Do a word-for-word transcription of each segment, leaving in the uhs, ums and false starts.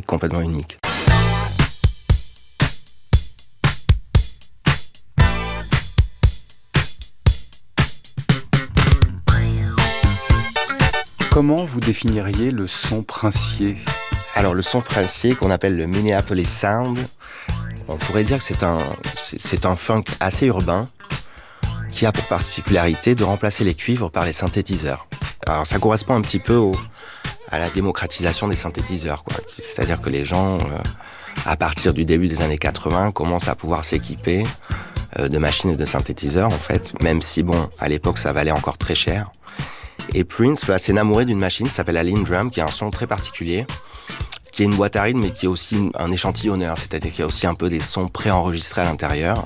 complètement unique. Comment vous définiriez le son princier ? Alors le son princier qu'on appelle le Minneapolis Sound, on pourrait dire que c'est un, c'est, c'est un funk assez urbain qui a pour particularité de remplacer les cuivres par les synthétiseurs. Alors ça correspond un petit peu au, à la démocratisation des synthétiseurs, quoi. C'est-à-dire que les gens, euh, à partir du début des années quatre-vingts, commencent à pouvoir s'équiper euh, de machines et de synthétiseurs, en fait, même si, bon, à l'époque, ça valait encore très cher. Et Prince va s'énamorer d'une machine qui s'appelle la Lindrum, qui a un son très particulier, qui est une boîte à rythme, mais qui est aussi un échantillonneur, c'est-à-dire qu'il y a aussi un peu des sons préenregistrés à l'intérieur,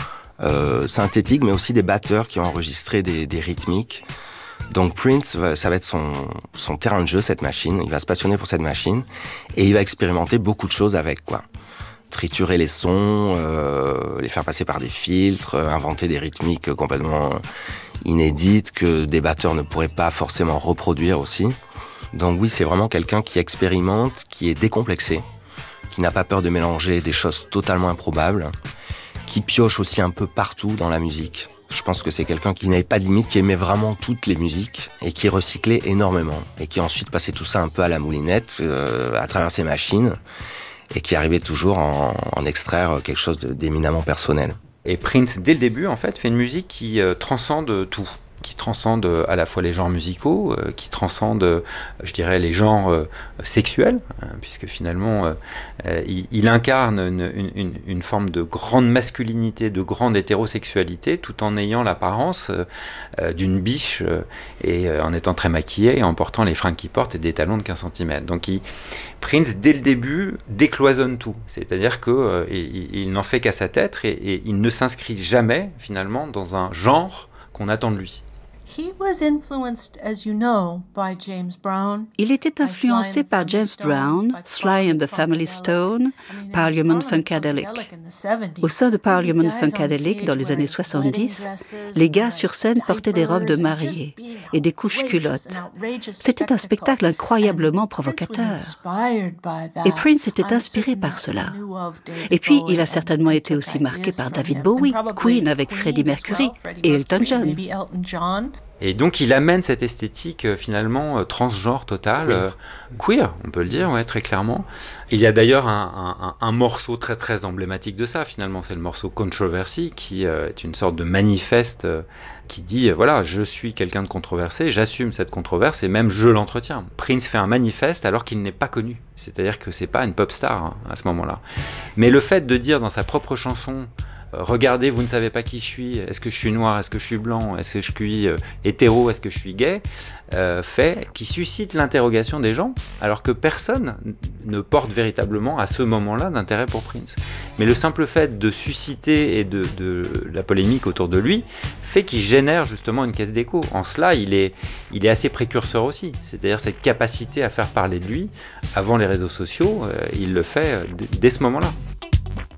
euh, synthétiques, mais aussi des batteurs qui ont enregistré des, des rythmiques. Donc Prince, ça va être son, son terrain de jeu, cette machine. Il va se passionner pour cette machine et il va expérimenter beaucoup de choses avec, quoi. Triturer les sons, euh, les faire passer par des filtres, euh, inventer des rythmiques complètement inédites que des batteurs ne pourraient pas forcément reproduire aussi. Donc oui, c'est vraiment quelqu'un qui expérimente, qui est décomplexé, qui n'a pas peur de mélanger des choses totalement improbables, qui pioche aussi un peu partout dans la musique. Je pense que c'est quelqu'un qui n'avait pas de limite, qui aimait vraiment toutes les musiques et qui recyclait énormément. Et qui ensuite passait tout ça un peu à la moulinette, euh, à travers ses machines, et qui arrivait toujours en, en extraire quelque chose de, d'éminemment personnel. Et Prince, dès le début, en fait, fait une musique qui euh, transcende tout. Qui transcende à la fois les genres musicaux, euh, qui transcende, euh, je dirais, les genres euh, sexuels, hein, puisque finalement, euh, euh, il, il incarne une, une, une forme de grande masculinité, de grande hétérosexualité, tout en ayant l'apparence euh, d'une biche euh, et euh, en étant très maquillé et en portant les fringues qu'il porte et des talons de quinze centimètres. Donc, il, Prince, dès le début, décloisonne tout. C'est-à-dire qu'il euh, il, il n'en fait qu'à sa tête et, et il ne s'inscrit jamais, finalement, dans un genre qu'on attend de lui. Il était influencé par James Brown, Sly and the Family Stone, Parliament Funkadelic. Au sein de Parliament Funkadelic, dans les années soixante-dix, les gars sur scène portaient des robes de mariée et des couches culottes. C'était un spectacle incroyablement provocateur. Et Prince était inspiré par cela. Et puis, il a certainement été aussi marqué par David Bowie, Queen avec Freddie Mercury et Elton John. Et donc il amène cette esthétique euh, finalement euh, transgenre totale, euh, queer, on peut le dire, ouais, très clairement. Il y a d'ailleurs un, un, un morceau très très emblématique de ça finalement, c'est le morceau Controversy, qui euh, est une sorte de manifeste euh, qui dit, euh, voilà, je suis quelqu'un de controversé, j'assume cette controverse et même je l'entretiens. Prince fait un manifeste alors qu'il n'est pas connu, c'est-à-dire que c'est pas une pop star hein, à ce moment-là. Mais le fait de dire dans sa propre chanson, regardez, vous ne savez pas qui je suis, est-ce que je suis noir, est-ce que je suis blanc, est-ce que je suis euh, hétéro, est-ce que je suis gay, euh, fait qui suscite l'interrogation des gens, alors que personne ne porte véritablement à ce moment-là d'intérêt pour Prince. Mais le simple fait de susciter et de, de la polémique autour de lui fait qu'il génère justement une caisse d'écho. En cela, il est, il est assez précurseur aussi, c'est-à-dire cette capacité à faire parler de lui avant les réseaux sociaux, euh, il le fait d- dès ce moment-là.